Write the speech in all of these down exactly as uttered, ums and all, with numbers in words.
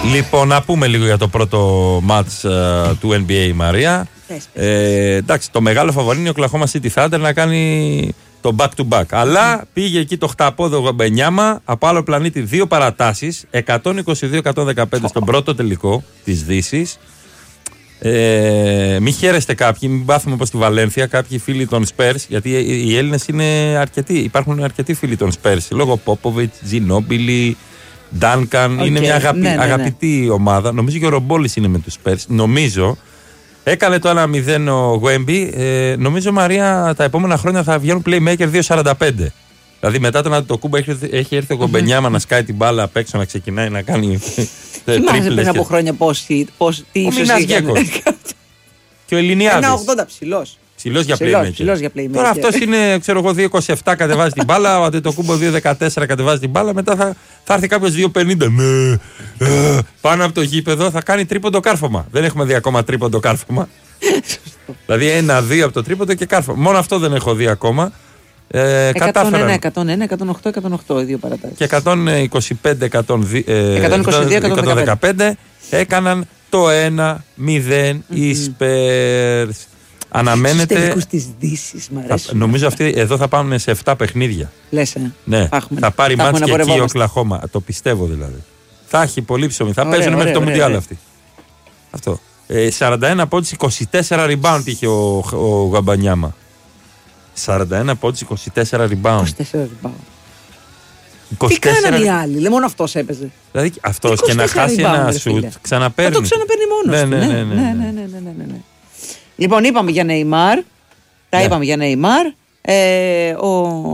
Λοιπόν, να πούμε λίγο για το πρώτο μάτς uh, του N B A, Μαρία. Ε, εντάξει, το μεγάλο φαβορί είναι ο Oklahoma City Thunder να κάνει το back to back. Αλλά mm. πήγε εκεί το χταπόδο Γομπενιάμα από άλλο πλανήτη, δύο παρατάσεις, εκατόν είκοσι δύο εκατόν δεκαπέντε oh. στον πρώτο τελικό της Δύσης. Ε, μην χαίρεστε κάποιοι, μην πάθουμε όπως στη Βαλένθια, κάποιοι φίλοι των Spurs, γιατί οι Έλληνες είναι αρκετοί, υπάρχουν αρκετοί φίλοι των Spurs, λόγω Πόποβιτς, Τζινόμπιλι, Ντάνκαν, okay. είναι μια αγαπη, ναι, ναι, ναι. αγαπητή ομάδα. Νομίζω και ο Ρομπόλης είναι με τους Spurs, νομίζω. Έκανε το ένα μηδέν ο Γουέμπι. Ε, νομίζω, Μαρία, τα επόμενα χρόνια θα βγαίνουν playmaker δύο σαράντα πέντε. Δηλαδή μετά τον Αντετοκούμπο έχει, έχει έρθει ο Γκομπενιάμα να σκάει την μπάλα απ' έξω, να ξεκινάει να κάνει τρίπλες. Πριν από χρόνια πώς, πώς, τι ίσως είχαν. Και ο Ελληνιάδης. Ένα ογδόντα ψηλός. Ψηλός για playmaker. Ψηλός για playmaker. Τώρα αυτός είναι, ξέρω εγώ, δύο είκοσι επτά κατεβάζει την μπάλα, ο Αντετοκούμπο δύο δεκατέσσερα κατεβάζει την μπάλα, μετά θα, θα έρθει κάποιος δύο πενήντα. Ναι, ε, πάνω από το γήπεδο θα κάνει τρίποντο κάρφωμα. Δεν έχουμε δει ακόμα τρίποντο κάρφωμα. Δηλαδή ένα-δύο από το τρίποντο και κάρφωμα. Μόνο αυτό δεν έχω δει ακόμα. Ε, εκατόν ένα, εκατόν ένα, εκατόν οκτώ, εκατόν οκτώ οι δύο παρατάσεις. Και εκατόν είκοσι πέντε, εκατόν είκοσι δύο, εκατόν δεκαπέντε έκαναν το ένα μηδέν mm-hmm. οι Spurs. Αναμένεται. Στους τελικούς της Δύσης, μ' αρέσουν. Νομίζω αυτοί εδώ θα πάμε σε επτά παιχνίδια. Λες, ε. Ναι. Θα πάρει μάτς και εκεί ο Οκλαχώμα. Το πιστεύω δηλαδή. Θα έχει πολύ ψωμί. Θα παίζουν μέχρι το Μουντιάλ αυτοί. Αυτό. Ε, σαράντα ένα πόντους, είκοσι τέσσερα rebound είχε ο, ο Γαμπανιάμα. σαράντα ένα πόντους, είκοσι τέσσερα rebound. είκοσι τέσσερα rebound. Τι κάνανε οι άλλοι, λέει, μόνο αυτός έπαιζε. Δηλαδή αυτός και να χάσει ένα σουτ ξαναπαίρνει. Θα το ξαναπαίρνει μόνος του. Ναι, ναι, ναι, ναι. Λοιπόν, είπαμε για Νεϊμάρ. Τα είπαμε για Νεϊμάρ. Ε, ο,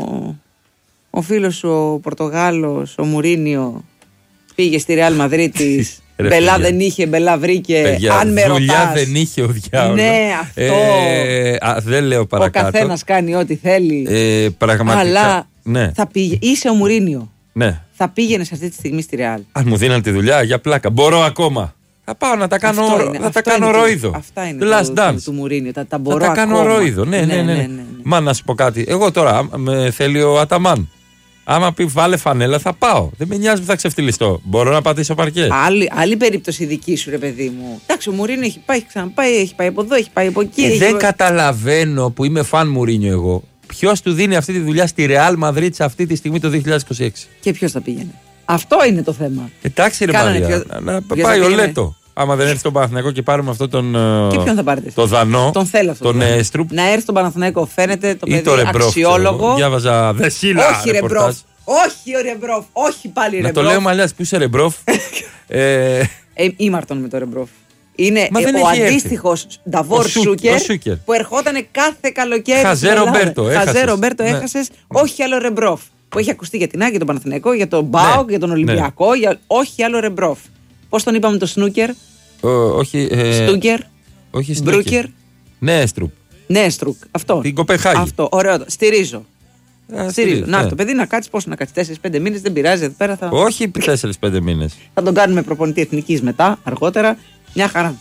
ο φίλος σου, ο Πορτογάλος, ο Μουρίνιο, πήγε στη Ρεάλ Μαδρίτης. Μπελά δεν είχε, μπελά βρήκε. Παιδιά, αν με ρωτάς. Δουλειά δεν είχε ο διάολος. Ναι, αυτό. Ε, α, δεν λέω παρακάτω. Ο καθένας κάνει ό,τι θέλει. Ε, πραγματικά. Αλλά ναι. θα πήγε. Είσαι ο Μουρίνιο. Ναι. Θα πήγαινε αυτή τη στιγμή στη Ρεάλ. Αν μου δίναν τη δουλειά για πλάκα. Μπορώ ακόμα. Θα πάω να τα κάνω, είναι, θα τα κάνω ρόιδο. Αυτά είναι Last το, dance. Του, του Μουρίνιο. Τα, τα μπορώ θα τα κάνω ακόμα. ρόιδο. Ναι, ναι, ναι, ναι, ναι, ναι, ναι. Μα να σου πω κάτι. Εγώ τώρα με θέλει ο Αταμάν. Άμα πει βάλε φανέλα, θα πάω. Δεν με νοιάζει που θα ξεφτυλιστώ. Μπορώ να πατήσω παρκέ. Άλλη, άλλη περίπτωση δική σου, ρε παιδί μου. Εντάξει, ο Μουρίνιο έχει πάει, έχει ξαναπάει, έχει πάει από εδώ, έχει πάει από εκεί. Ε, έχει... Δεν καταλαβαίνω που είμαι φαν Μουρίνιο εγώ. Ποιος του δίνει αυτή τη δουλειά στη Ρεάλ Μαδρίτης αυτή τη στιγμή το δύο χιλιάδες είκοσι έξι. Και ποιος θα πήγαινε. Αυτό είναι το θέμα. Εντάξει, ρε Μαρία. Ποιο... Να πάει ο Λέτο. Άμα δεν έρθει στον Παναθηναϊκό και πάρουμε αυτό τον. Και ποιον θα πάρετε. Το Δανό. Τον θέλω αυτό. Τον Έστρουπ. Να έρθει στον Παναθηναϊκό, φαίνεται το παιδί το αξιόλογο. Διάβαζα Δεσίλα. Όχι, ρε Μπρόφ. Όχι, ο Ρεμπρόφ. Όχι πάλι Ρεμπρόφ. Να το λέω μαλλιά που είσαι Ρεμπρόφ. ε... ε, Ήμαρτον με το Ρεμπρόφ. Είναι ε, ο αντίστοιχο Νταβόρ Σούκερ που ερχόταν κάθε καλοκαίρι. Χαζέ Ρομπέρτο. Χαζέ Ρομπέρτο έχασε. Όχι άλλο Ρεμπρόφ. Που έχει ακουστεί για την Άκη, για τον Παναθηναϊκό, για τον Μπάουκ, για τον Ολυμπιακό. Για... Όχι άλλο Ρεμπρόφ. Πώς τον είπαμε το Σνούκερ. Όχι. Στούκερ. Όχι Μπρούκερ. Νέστρουπ. Νέστρουπ. Αυτό. Την Κοπεχάγη. Αυτό. Ωραίο. Στηρίζω. Α, Στηρίζω. Να, ναι. Το παιδί να κάτσει πόσο να κάτσει, τέσσερις πέντε μήνες, δεν πειράζει. Εδώ πέρα θα... Όχι τέσσερις πέντε μήνες. Θα τον κάνουμε προπονητή εθνικής μετά, αργότερα. Μια χαρά.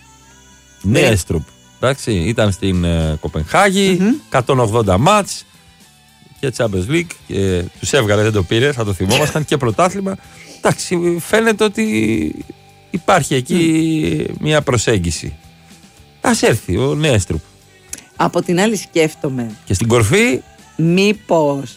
Νέστρουπ. Εντάξει, ήταν στην uh, Κοπενχάγη, mm-hmm. εκατόν ογδόντα μάτς και Champions League. Και τους έβγαλε, δεν το πήρε, θα το θυμόμασταν και πρωτάθλημα. Εντάξει, φαίνεται ότι υπάρχει εκεί mm. μια προσέγγιση. Ας έρθει ο Νέστρουπ. Από την άλλη σκέφτομαι. Και στην κορφή. Μήπως,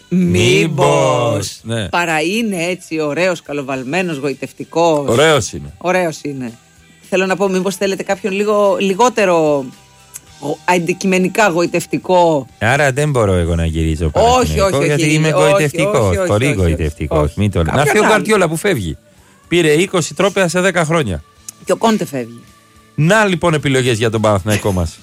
μήπως, ναι. παρά είναι έτσι ωραίος, καλοβαλμένος, γοητευτικός. Ωραίος είναι. Ωραίος είναι. Θέλω να πω, μήπως θέλετε κάποιον λίγο λιγότερο αντικειμενικά γοητευτικό. Άρα δεν μπορώ εγώ να γυρίζω πάλι. Όχι, όχι, όχι. Γιατί είμαι γοητευτικός, πολύ γοητευτικός. Να έρθει ο Γκουαρδιόλα που φεύγει. Πήρε είκοσι τρόπαια σε δέκα χρόνια. Και ο Κόντε φεύγει. Να λοιπόν επιλογές για τον Παναθηναϊκό μας.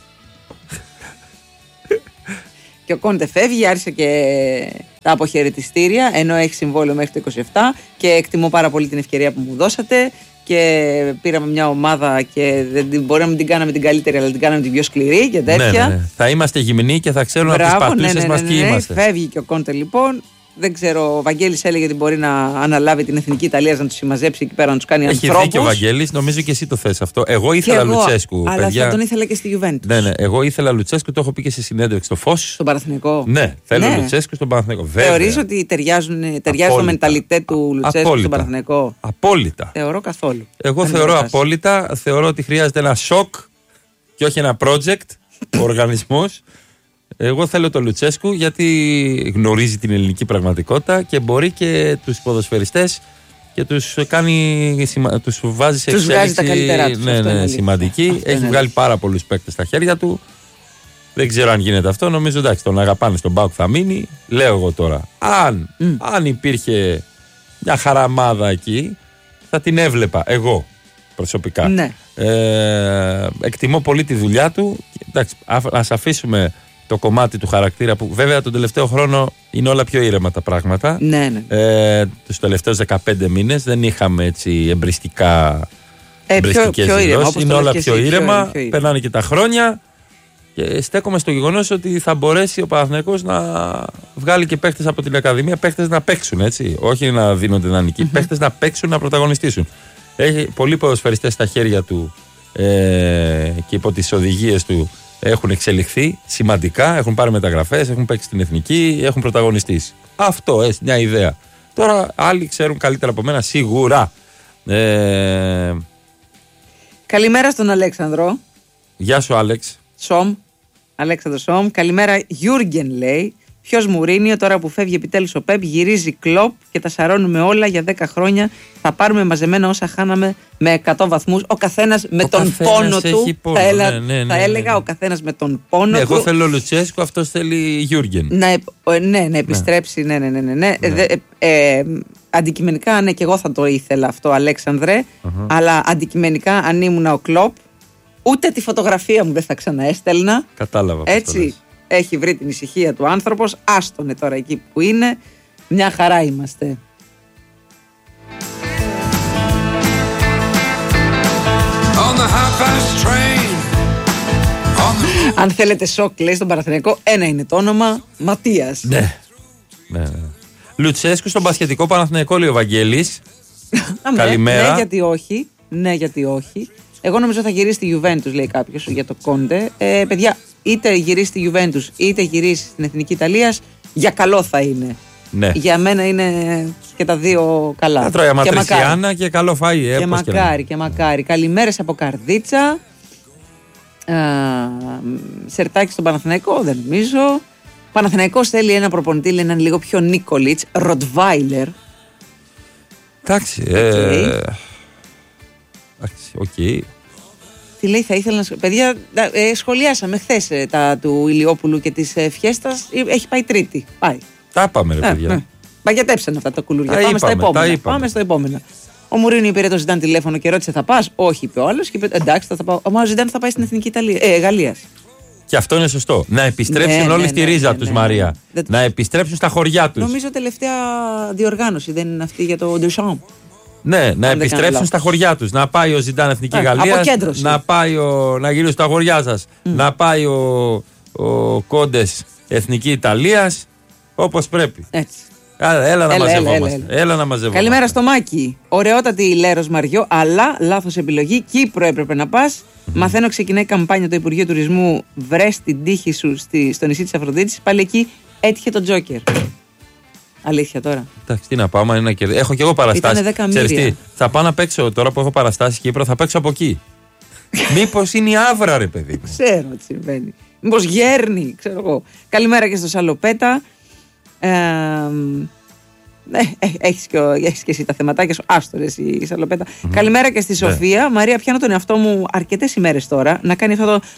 Και ο Κόντε φεύγει, άρχισε και τα αποχαιρετιστήρια, ενώ έχει συμβόλαιο μέχρι το είκοσι επτά και εκτιμώ πάρα πολύ την ευκαιρία που μου δώσατε και πήραμε μια ομάδα και δεν, μπορεί να μην την κάναμε την καλύτερη, αλλά την κάναμε την πιο σκληρή και τέτοια. Ναι, ναι, ναι. Θα είμαστε γυμνοί και θα ξέρουμε από τις πατούσες ναι, ναι, μας ναι, ποιοι ναι, είμαστε. Φεύγει και ο Κόντε λοιπόν Δεν ξέρω, ο Βαγγέλης έλεγε ότι μπορεί να αναλάβει την Εθνική Ιταλία να του συμμαζέψει εκεί πέρα, να του κάνει ανθρώπους. Έχει δίκιο ο Βαγγέλης, νομίζω και εσύ το θες αυτό. Εγώ ήθελα εγώ, Λουτσέσκου. Αλλά παιδιά. θα τον ήθελα και στη Juventus. Ναι, ναι, εγώ ήθελα Λουτσέσκου, το έχω πει και σε συνέντευξη στο Φως. Στον Παναθηναϊκό. Ναι, θέλω ναι. Λουτσέσκου στον Παναθηναϊκό. Θεωρείς ότι ταιριάζουν, ταιριάζει το μενταλιτέ του Λουτσέσκου απόλυτα. Στον Παναθηναϊκό? Απόλυτα. Θεωρώ καθόλου. Εγώ δεν θεωρώ απόλυτα. Θεωρώ ότι χρειάζεται ένα σοκ και όχι ένα project, ο οργανισμός. Εγώ θέλω τον Λουτσέσκου γιατί γνωρίζει την ελληνική πραγματικότητα και μπορεί και τους ποδοσφαιριστές και τους κάνει, τους βάζει σε τους εξέλιξη τα καλύτερά τους, ναι, ναι, σημαντική. Αυτό Έχει βγάλει πάρα πολλούς παίκτες στα χέρια του. Δεν ξέρω αν γίνεται αυτό. Νομίζω εντάξει, τον αγαπάνε στον ΠΑΟΚ θα μείνει. Λέω εγώ τώρα. Αν, mm. αν υπήρχε μια χαραμάδα εκεί, θα την έβλεπα εγώ προσωπικά. Ναι. Ε, εκτιμώ πολύ τη δουλειά του. Εντάξει, ας αφήσουμε το κομμάτι του χαρακτήρα που βέβαια τον τελευταίο χρόνο είναι όλα πιο ήρεμα τα πράγματα. Ναι, ναι. Ε, τους τελευταίους δεκαπέντε μήνες δεν είχαμε έτσι εμπριστικά ε, εμπριστικές πιο, πιο δηλώσεις. Είναι όλα πιο ήρεμα, πιο, πιο περνάνε και τα χρόνια και στέκομαι στο γεγονός ότι θα μπορέσει ο Παναθηναϊκός να βγάλει και παίχτες από την Ακαδημία, παίχτες να παίξουν έτσι, όχι να δίνονται δανεικοί, mm-hmm. παίχτες να παίξουν, να πρωταγωνιστήσουν. Έχει πολλοί ποδοσφαιριστές στα χέρια του ε, και υπό τις οδηγίες του έχουν εξελιχθεί σημαντικά, έχουν πάρει μεταγραφές, έχουν παίξει στην εθνική, έχουν πρωταγωνιστήσει. Αυτό, έτσι, μια ιδέα. Τώρα άλλοι ξέρουν καλύτερα από μένα, σίγουρα. Ε... Καλημέρα στον Αλέξανδρο. Γεια σου, Άλεξ. Σομ. Αλέξανδρο Σομ. Καλημέρα, Γιούργεν λέει. Ποιος Μουρίνιο, τώρα που φεύγει επιτέλους ο Πεπ, γυρίζει Κλοπ και τα σαρώνουμε όλα για δέκα χρόνια. Θα πάρουμε μαζεμένα όσα χάναμε με εκατό βαθμούς. Ο καθένας με ο τον πόνο του. Πόνο, θα, έλα, ναι, ναι, ναι, θα έλεγα ναι. ο καθένας με τον πόνο ναι, του. Εγώ θέλω Λουτσέσκου, αυτός θέλει Γιούργεν. Να, ναι, να επιστρέψει. Ναι, ναι, ναι. ναι, ναι. ναι. Ε, ε, αντικειμενικά, ναι, και εγώ θα το ήθελα αυτό, Αλέξανδρε. Uh-huh. Αλλά αντικειμενικά, αν ήμουν ο Κλοπ, ούτε τη φωτογραφία μου δεν θα ξαναέστελνα. Κατάλαβα. Έτσι. Έχει βρει την ησυχία του άνθρωπος, άστονε τώρα εκεί που είναι, μια χαρά είμαστε. Αν θέλετε σοκ, λέει στον Παναθηναϊκό, ένα είναι το όνομα, Ματίας. Ναι, ναι, ναι. Λουτσέσκου στον μπασχετικό Παναθηναϊκό, λέει ο Βαγγέλης. Καλημέρα. Ναι, γιατί όχι, ναι, γιατί όχι. Εγώ νομίζω θα γυρίσει στη Juventus, λέει κάποιος για το Κόντε. Ε, παιδιά, είτε γυρίσει στη Juventus είτε γυρίσει στην Εθνική Ιταλίας, για καλό θα είναι. Ναι. Για μένα είναι και τα δύο καλά. Θα τρώει αματρισιάνα και, και καλό φαΐ. Ε, και μακάρι, και, και μακάρι. Καλημέρες από Καρδίτσα. Α, σερτάκι στον Παναθηναϊκό, δεν νομίζω. Παναθηναϊκός θέλει ένα προπονητή, λέει, έναν λίγο πιο Νίκολιτς, Ροτβάιλερ. Εντάξει. Ε... Οκ. Okay. Τι λέει, θα ήθελα να. Παιδιά, ε, σχολιάσαμε χθες ε, τα του Ηλιόπουλου και της ε, Φιέστας. Έχει πάει Τρίτη. Πάει. Τα είπαμε, ρε παιδιά. Ε, ναι. Παγιατέψαν αυτά τα κουλούρια. Τα Πάμε, είπαμε, στα επόμενα. Τα Πάμε στα επόμενα. Ο Μουρίνιο πήρε το Ζιντάν τηλέφωνο και ρώτησε: θα πας? Όχι, είπε ο άλλος. Και είπε: εντάξει, θα, θα πάω. Ο Ζιντάν θα πάει στην Εθνική Ιταλία, ε, Γαλλίας. Και αυτό είναι σωστό. Να επιστρέψουν ναι, όλοι ναι, στη ρίζα ναι, τους, ναι, Μαρία. Ναι. Να επιστρέψουν στα χωριά τους. Νομίζω τελευταία διοργάνωση δεν είναι αυτή για το Ντουσάμπ. Ναι, να επιστρέψουν στα χωριά τους. Να πάει ο Ζιντάν Εθνική ε, Γαλλίας. Να πάει ο, να γυρίσει στα χωριά σας. Mm. Να πάει ο, ο Κόντες Εθνική Ιταλίας. Όπως πρέπει. Έτσι. Έλα, έλα, να έλα, μαζευόμαστε. Έλα, έλα. έλα να μαζευόμαστε. Καλημέρα στο Μάκη. Ωραιότατη η Λέρος Μαριό, αλλά λάθος επιλογή. Κύπρο έπρεπε να πας. Mm-hmm. Μαθαίνω, ξεκινάει καμπάνια το Υπουργείο Τουρισμού. Βρες την τύχη σου στη, στο νησί της Αφροδίτης. Πάλι εκεί έτυχε το Τζόκερ. Αλήθεια τώρα. Εντάξει, τι να πάω, είναι να κερδίσω. Έχω και εγώ παραστάσεις. Ξέρεις τι, θα πάω να παίξω τώρα που έχω παραστάσεις Κύπρο, θα παίξω από εκεί. Μήπως είναι η Άβρα, ρε παιδί. Ξέρω τι συμβαίνει. Μήπως γέρνει, ξέρω εγώ. Καλημέρα και στο Σαλοπέτα. Ε, ναι, έχεις και, έχεις και εσύ τα θεματάκια σου. Άστορε η Σαλοπέτα. Mm-hmm. Καλημέρα και στη Σοφία. Yeah. Μαρία, πιάνω τον εαυτό μου αρκετές ημέρες τώρα να κάνει αυτό το.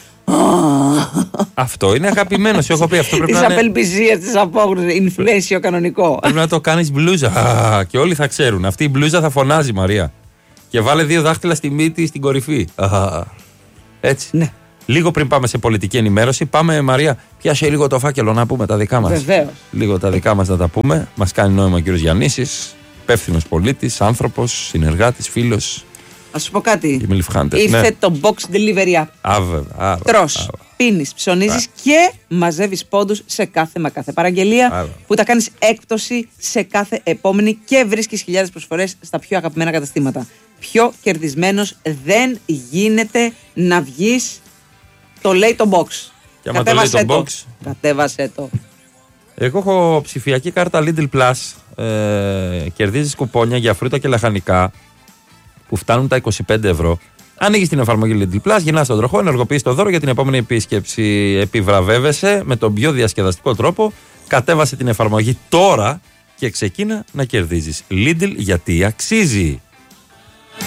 Αυτό είναι αγαπημένο. Σου έχω πει αυτό πρέπει της να είναι. Της απελπισίας, της απόγνωσης, inflation κανονικό. Πρέπει να το κάνεις μπλούζα. Α, και όλοι θα ξέρουν. Αυτή η μπλούζα θα φωνάζει, Μαρία. Και βάλε δύο δάχτυλα στη μύτη στην κορυφή. Α, έτσι. Ναι. Λίγο πριν πάμε σε πολιτική ενημέρωση, πάμε, Μαρία, πιάσε λίγο το φάκελο να πούμε τα δικά μας. Βεβαίως. Λίγο τα δικά μας να τα πούμε. Μας κάνει νόημα ο κύριος Γιαννίσης, υπεύθυνος πολίτης, άνθρωπος, συνεργάτης, φίλος. Α σου πω κάτι. Hunter, Ήρθε ναι. το box delivery app. Τρως, πίνεις, ψωνίζεις και μαζεύεις πόντους σε κάθε μα κάθε παραγγελία. Άρα. Που τα κάνεις έκπτωση σε κάθε επόμενη και βρίσκεις χιλιάδες προσφορές στα πιο αγαπημένα καταστήματα. Πιο κερδισμένος δεν γίνεται να βγεις. Το λέει το box. Και άμα το λέει το box. Κατέβασε το. Εγώ έχω ψηφιακή κάρτα Lidl Plus. Ε, κερδίζεις κουπόνια για φρούτα και λαχανικά που φτάνουν τα είκοσι πέντε ευρώ. Ανοίγεις την εφαρμογή Lidl Plus, γυρνάς τον τροχό, ενεργοποιείς το δώρο για την επόμενη επίσκεψη. Επιβραβεύεσαι με τον πιο διασκεδαστικό τρόπο. Κατέβασε την εφαρμογή τώρα και ξεκίνα να κερδίζεις. Lidl, γιατί αξίζει.